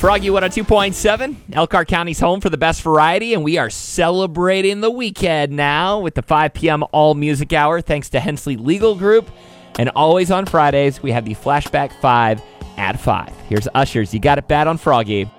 Froggy 102.7, Elkhart County's home for the best variety, and we are celebrating the weekend now with the 5 p.m. All Music Hour, thanks to Hensley Legal Group. And always on Fridays, we have the Flashback 5 at 5. Here's Usher's You Got It Bad on Froggy.